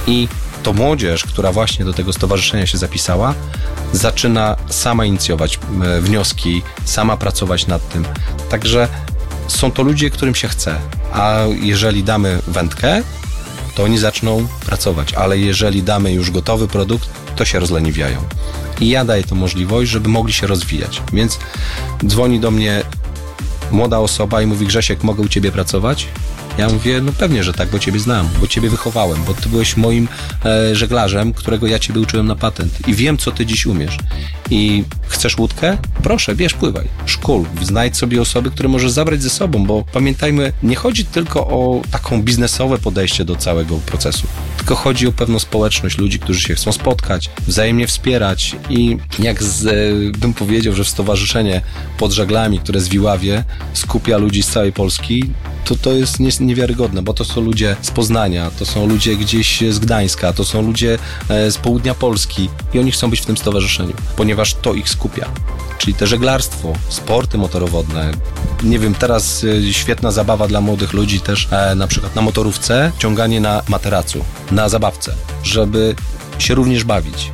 I to młodzież, która właśnie do tego stowarzyszenia się zapisała, zaczyna sama inicjować wnioski, sama pracować nad tym. Także są to ludzie, którym się chce, a jeżeli damy wędkę, to oni zaczną pracować, ale jeżeli damy już gotowy produkt, to się rozleniwiają. I ja daję to możliwość, żeby mogli się rozwijać. Więc dzwoni do mnie młoda osoba i mówi: Grzesiek, mogę u ciebie pracować? Ja mówię: no pewnie, że tak, bo ciebie znam, bo ciebie wychowałem, bo ty byłeś moim żeglarzem, którego ja ciebie uczyłem na patent i wiem, co ty dziś umiesz. I chcesz łódkę? Proszę, bierz, pływaj. Szkól, znajdź sobie osoby, które możesz zabrać ze sobą, bo pamiętajmy, nie chodzi tylko o taką biznesowe podejście do całego procesu, tylko chodzi o pewną społeczność ludzi, którzy się chcą spotkać, wzajemnie wspierać i bym powiedział, że w stowarzyszenie pod żaglami, które z Wiławie skupia ludzi z całej Polski, to jest niewiarygodne, bo to są ludzie z Poznania, to są ludzie gdzieś z Gdańska, to są ludzie z południa Polski i oni chcą być w tym stowarzyszeniu, ponieważ to ich skupia. Czyli te żeglarstwo, sporty motorowodne, nie wiem, teraz świetna zabawa dla młodych ludzi też, na przykład na motorówce, ciąganie na materacu, na zabawce, żeby się również bawić,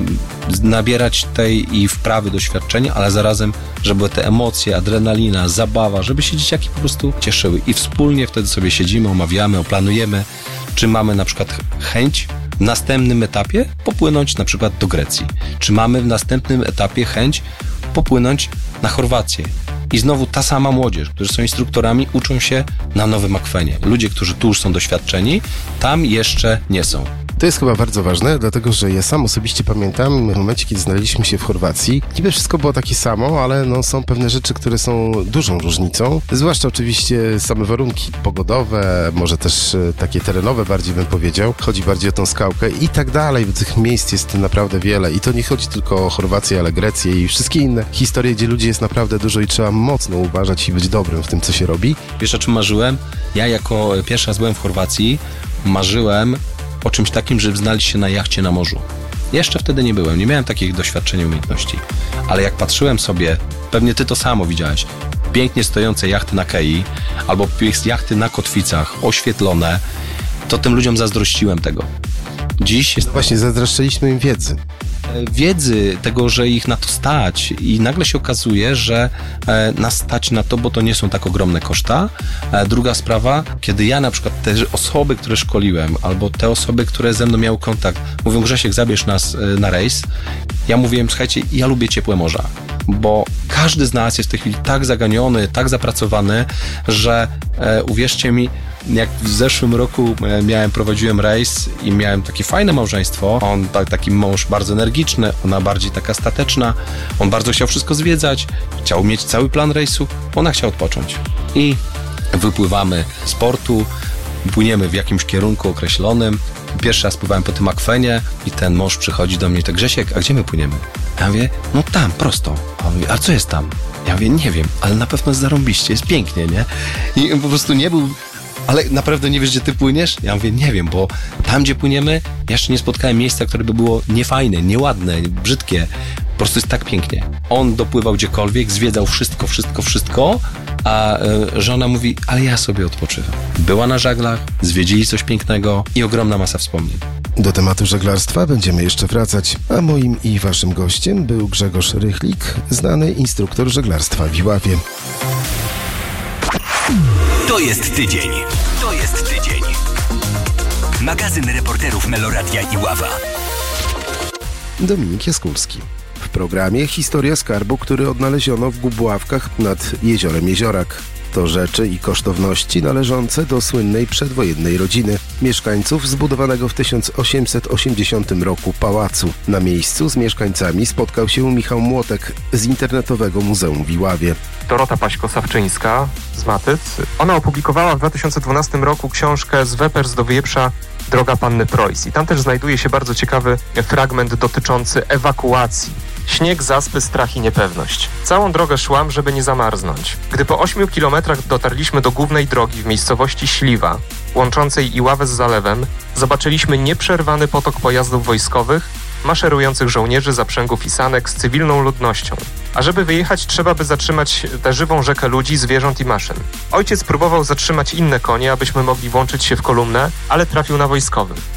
nabierać tej i wprawy doświadczenia, ale zarazem, żeby te emocje, adrenalina, zabawa, żeby się dzieciaki po prostu cieszyły i wspólnie wtedy sobie siedzimy, omawiamy, oplanujemy, czy mamy na przykład chęć w następnym etapie popłynąć na przykład do Grecji, czy mamy w następnym etapie chęć popłynąć na Chorwację. I znowu ta sama młodzież, którzy są instruktorami, uczą się na nowym akwenie. Ludzie, którzy tu już są doświadczeni, tam jeszcze nie są. To jest chyba bardzo ważne, dlatego że ja sam osobiście pamiętam w momencie, kiedy znaleźliśmy się w Chorwacji. Niby wszystko było takie samo, ale są pewne rzeczy, które są dużą różnicą. Zwłaszcza oczywiście same warunki pogodowe, może też takie terenowe bardziej bym powiedział. Chodzi bardziej o tą skałkę i tak dalej. Tych miejsc jest naprawdę wiele i to nie chodzi tylko o Chorwację, ale Grecję i wszystkie inne historie, gdzie ludzi jest naprawdę dużo i trzeba mocno uważać i być dobrym w tym, co się robi. Wiesz, o czym marzyłem? Ja jako pierwszy raz byłem w Chorwacji, marzyłem o czymś takim, żeby znaleźć się na jachcie na morzu. Jeszcze wtedy nie byłem, nie miałem takich doświadczeń, umiejętności. Ale jak patrzyłem sobie, pewnie ty to samo widziałeś, pięknie stojące jachty na kei, albo jachty na kotwicach, oświetlone, to tym ludziom zazdrościłem tego. Dziś jest... Właśnie, zazdroszczyliśmy im wiedzy, tego, że ich na to stać i nagle się okazuje, że nas stać na to, bo to nie są tak ogromne koszta. Druga sprawa, kiedy ja na przykład te osoby, które szkoliłem, albo te osoby, które ze mną miały kontakt, mówią: Grzesiek, zabierz nas na rejs. Ja mówiłem: słuchajcie, ja lubię ciepłe morza, bo każdy z nas jest w tej chwili tak zaganiony, tak zapracowany, że uwierzcie mi, jak w zeszłym roku prowadziłem rejs i miałem takie fajne małżeństwo, on taki mąż bardzo energiczny, ona bardziej taka stateczna, on bardzo chciał wszystko zwiedzać, chciał mieć cały plan rejsu, ona chciała odpocząć. I wypływamy z portu, płyniemy w jakimś kierunku określonym. Pierwszy raz pływałem po tym akwenie i ten mąż przychodzi do mnie: tak, Grzesiek, a gdzie my płyniemy? Ja mówię: no tam, prosto. A on mówi: a co jest tam? Ja mówię: nie wiem, ale na pewno jest zarąbiście, jest pięknie, nie? I on po prostu nie był... Ale naprawdę nie wiesz, gdzie ty płyniesz? Ja mówię: nie wiem, bo tam, gdzie płyniemy, jeszcze nie spotkałem miejsca, które by było niefajne, nieładne, brzydkie. Po prostu jest tak pięknie. On dopływał gdziekolwiek, zwiedzał wszystko, a żona mówi: ale ja sobie odpoczywam. Była na żaglach, zwiedzili coś pięknego i ogromna masa wspomnień. Do tematu żeglarstwa będziemy jeszcze wracać, a moim i waszym gościem był Grzegorz Rychlik, znany instruktor żeglarstwa w Iławie. To jest tydzień. Magazyn reporterów Meloradia Iława. Dominik Jaskólski. W programie historia skarbu, który odnaleziono w Gubławkach nad jeziorem Jeziorak. To rzeczy i kosztowności należące do słynnej przedwojennej rodziny mieszkańców zbudowanego w 1880 roku pałacu. Na miejscu z mieszkańcami spotkał się Michał Młotek z Internetowego Muzeum w Iławie. Dorota Paśko-Sawczyńska z Matyc. Ona opublikowała w 2012 roku książkę Z Wepers do Wieprza Droga Panny Preuss. I tam też znajduje się bardzo ciekawy fragment dotyczący ewakuacji. Śnieg, zaspy, strach i niepewność. Całą drogę szłam, żeby nie zamarznąć. Gdy po 8 kilometrach dotarliśmy do głównej drogi w miejscowości Śliwa, łączącej Iławę z zalewem, zobaczyliśmy nieprzerwany potok pojazdów wojskowych, maszerujących żołnierzy, zaprzęgów i sanek z cywilną ludnością. A żeby wyjechać, trzeba by zatrzymać tę żywą rzekę ludzi, zwierząt i maszyn. Ojciec próbował zatrzymać inne konie, abyśmy mogli włączyć się w kolumnę, ale trafił na wojskowych.